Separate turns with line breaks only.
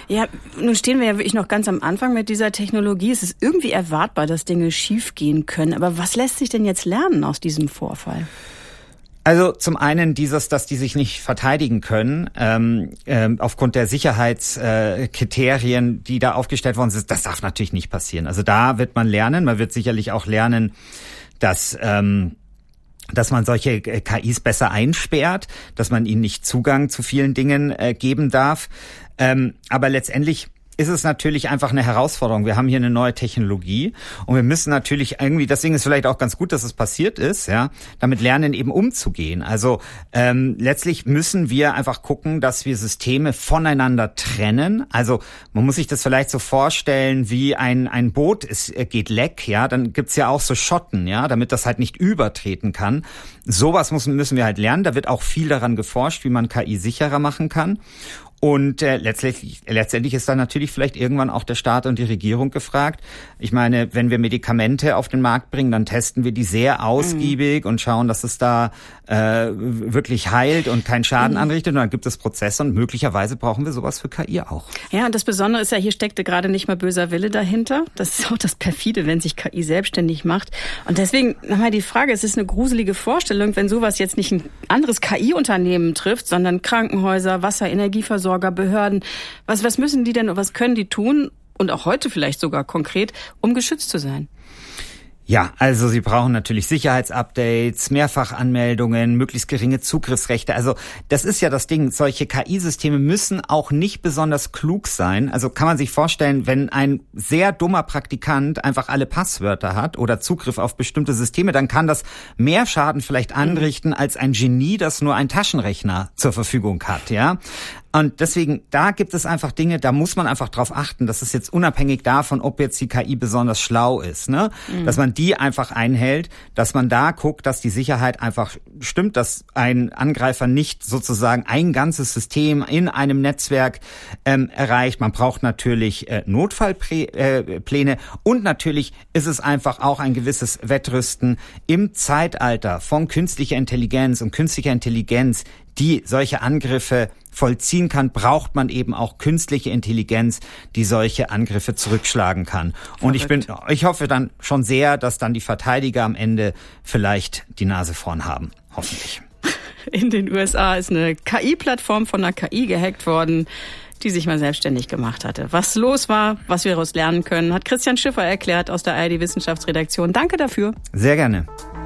Ja, nun stehen wir ja wirklich noch ganz am Anfang mit dieser Technologie. Es ist irgendwie erwartbar, dass Dinge schiefgehen können. Aber was lässt sich denn jetzt lernen aus diesem Vorfall?
Also zum einen dass die sich nicht verteidigen können, aufgrund der Sicherheitskriterien, die da aufgestellt worden sind. Das darf natürlich nicht passieren. Also da wird man lernen. Man wird sicherlich auch lernen, dass man solche KIs besser einsperrt, dass man ihnen nicht Zugang zu vielen Dingen geben darf. Aber letztendlich ist es natürlich einfach eine Herausforderung. Wir haben hier eine neue Technologie und wir müssen natürlich irgendwie, deswegen ist vielleicht auch ganz gut, dass es passiert ist, ja, damit lernen eben umzugehen. Also letztlich müssen wir einfach gucken, dass wir Systeme voneinander trennen. Also man muss sich das vielleicht so vorstellen wie ein Boot, es geht leck, ja, dann gibt's ja auch so Schotten, ja, damit das halt nicht übertreten kann. Sowas müssen wir halt lernen. Da wird auch viel daran geforscht, wie man KI sicherer machen kann. Und letztendlich ist dann natürlich vielleicht irgendwann auch der Staat und die Regierung gefragt. Ich meine, wenn wir Medikamente auf den Markt bringen, dann testen wir die sehr ausgiebig und schauen, dass es da wirklich heilt und keinen Schaden anrichtet. Und dann gibt es Prozesse und möglicherweise brauchen wir sowas für KI auch.
Ja, und das Besondere ist ja, hier steckte gerade nicht mal böser Wille dahinter. Das ist auch das Perfide, wenn sich KI selbstständig macht. Und deswegen nochmal die Frage, es ist eine gruselige Vorstellung, wenn sowas jetzt nicht ein anderes KI-Unternehmen trifft, sondern Krankenhäuser, Wasser, Energieversorgung, Behörden. Was müssen die denn und was können die tun und auch heute vielleicht sogar konkret, um geschützt zu sein?
Ja, also sie brauchen natürlich Sicherheitsupdates, Mehrfachanmeldungen, möglichst geringe Zugriffsrechte. Also das ist ja das Ding, solche KI-Systeme müssen auch nicht besonders klug sein. Also kann man sich vorstellen, wenn ein sehr dummer Praktikant einfach alle Passwörter hat oder Zugriff auf bestimmte Systeme, dann kann das mehr Schaden vielleicht anrichten als ein Genie, das nur einen Taschenrechner zur Verfügung hat, ja. Und deswegen, da gibt es einfach Dinge, da muss man einfach drauf achten, dass es jetzt unabhängig davon, ob jetzt die KI besonders schlau ist, ne? Dass man die einfach einhält, dass man da guckt, dass die Sicherheit einfach stimmt, dass ein Angreifer nicht sozusagen ein ganzes System in einem Netzwerk erreicht. Man braucht natürlich Notfallpläne und natürlich ist es einfach auch ein gewisses Wettrüsten im Zeitalter von künstlicher Intelligenz und künstlicher Intelligenz, die solche Angriffe vollziehen kann, braucht man eben auch künstliche Intelligenz, die solche Angriffe zurückschlagen kann. Und ich hoffe dann schon sehr, dass dann die Verteidiger am Ende vielleicht die Nase vorn haben. Hoffentlich.
In den USA ist eine KI-Plattform von einer KI gehackt worden, die sich mal selbstständig gemacht hatte. Was los war, was wir daraus lernen können, hat Christian Schiffer erklärt aus der ARD Wissenschaftsredaktion. Danke dafür.
Sehr gerne.